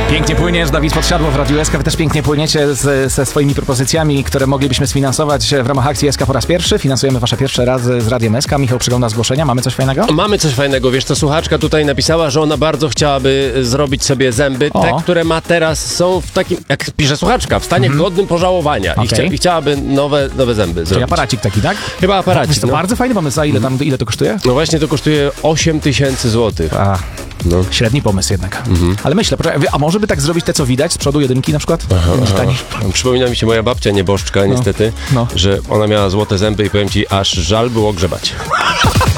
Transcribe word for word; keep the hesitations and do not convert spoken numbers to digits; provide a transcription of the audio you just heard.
Pięknie płyniesz, Dawid Podsiadło w Radiu S K. Wy też pięknie płyniecie z, ze swoimi propozycjami, które moglibyśmy sfinansować w ramach akcji S K po raz pierwszy. Finansujemy wasze pierwsze razy z Radiem S K. Michał przygląda zgłoszenia. Mamy coś fajnego? Mamy coś fajnego. Wiesz co, słuchaczka tutaj napisała, że ona bardzo chciałaby zrobić sobie zęby. O. Te, które ma teraz, są w takim, jak pisze słuchaczka, w stanie Mhm. godnym pożałowania. I, Okej. chcia, I chciałaby nowe, nowe zęby Czyli zrobić. aparacik taki, tak? Chyba aparacik, To no. bardzo fajny pomysł. A ile, tam, ile to kosztuje? No właśnie, to kosztuje osiem tysięcy złotych. A, No. średni pomysł jednak. Ale myślę, poczekaj, a może by tak zrobić te, co widać z przodu jedynki na przykład? Będzie taniej. Przypomina mi się moja babcia nieboszczka, niestety, no. że ona miała złote zęby i powiem ci, aż żal było grzebać.